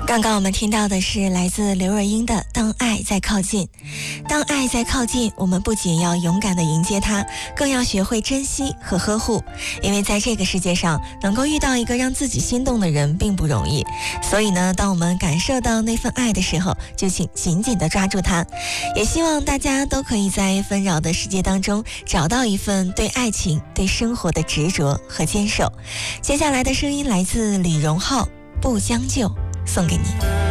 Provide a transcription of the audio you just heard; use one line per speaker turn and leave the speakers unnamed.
刚刚我们听到的是来自刘若英的《当爱在靠近》。当爱在靠近，我们不仅要勇敢地迎接它，更要学会珍惜和呵护。因为在这个世界上，能够遇到一个让自己心动的人并不容易。所以呢，当我们感受到那份爱的时候，就请紧紧地抓住它。也希望大家都可以在纷扰的世界当中，找到一份对爱情、对生活的执着和坚守。接下来的声音来自李荣浩，不将就，送给你。